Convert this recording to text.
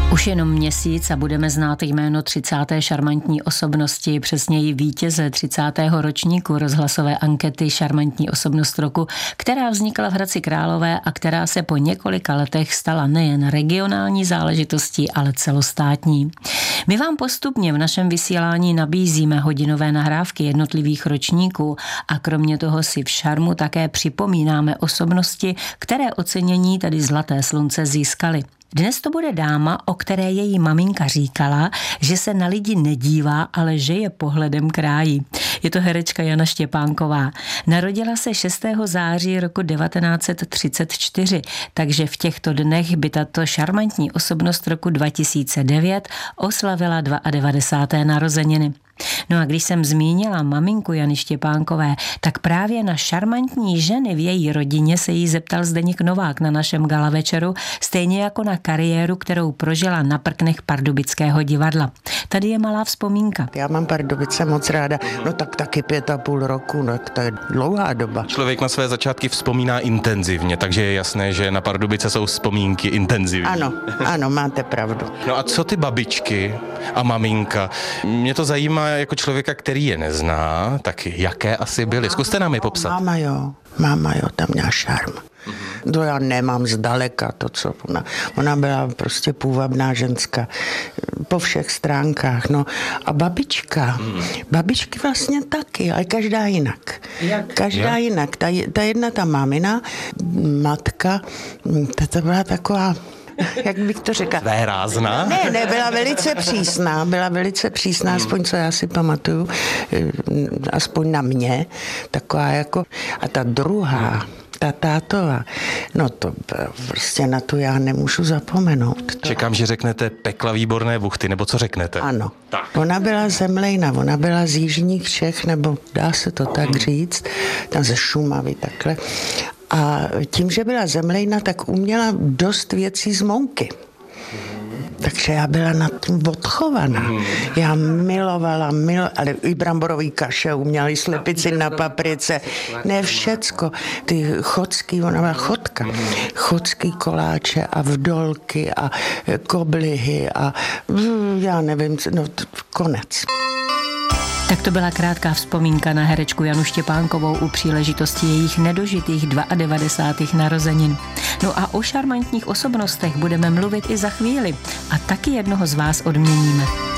Už jenom měsíc a budeme znát jméno 30. šarmantní osobnosti, přesněji vítěze 30. ročníku rozhlasové ankety Šarmantní osobnost roku, která vznikla v Hradci Králové a která se po několika letech stala nejen regionální záležitostí, ale celostátní. My vám postupně v našem vysílání nabízíme hodinové nahrávky jednotlivých ročníků a kromě toho si v Šarmu také připomínáme osobnosti, které ocenění, tedy Zlaté slunce, získaly. Dnes to bude dáma, o které její maminka říkala, že se na lidi nedívá, ale že je pohledem krájí. Je to herečka Jana Štěpánková. Narodila se 6. září roku 1934, takže v těchto dnech by tato šarmantní osobnost roku 2009 oslavila 92. narozeniny. No a když jsem zmínila maminku Jany Štěpánkové, tak právě na šarmantní ženy v její rodině se jí zeptal Zdeněk Novák na našem gala večeru, stejně jako na kariéru, kterou prožila na prknech Pardubického divadla. Tady je malá vzpomínka. Já mám Pardubice moc ráda, no tak taky 5,5 roku, no to je dlouhá doba. Člověk na své začátky vzpomíná intenzivně, takže je jasné, že na Pardubice jsou vzpomínky intenzivní. Ano, máte pravdu. No a co ty babičky a maminka? Mě to zajímá jako člověka, který je nezná, tak jaké asi byly? Zkuste nám je popsat. Máma jo, tam měla šarm. To já nemám zdaleka, to co ona byla prostě půvabná ženská po všech stránkách, no a babičky vlastně taky, ale každá jinak. Každá jinak, ta jedna, ta mamina, matka, ta byla taková, jak bych to řekla? Svérázná? Ne, byla velice přísná, aspoň co já si pamatuju, aspoň na mě, taková jako, a ta druhá, ta tátová, no to prostě na to já nemůžu zapomenout. Čekám, že řeknete pekla výborné buchty, nebo co řeknete? Ano. Tak. Ona byla zemlejna, ona byla z jižních Čech, nebo dá se to tak říct, tam ze Šumavy takhle. A tím, že byla zemlejna, tak uměla dost věcí z mouky. Takže já byla na tom odchovaná. Já milovala, ale i bramborový kaše, uměla i slepici na paprice. Ne všecko. Ty chodský, ona byla chodka. Chodský koláče a vdolky a koblihy a já nevím, no konec. Tak to byla krátká vzpomínka na herečku Janu Štěpánkovou u příležitosti jejich nedožitých 92. narozenin. No a o šarmantních osobnostech budeme mluvit i za chvíli a taky jednoho z vás odměníme.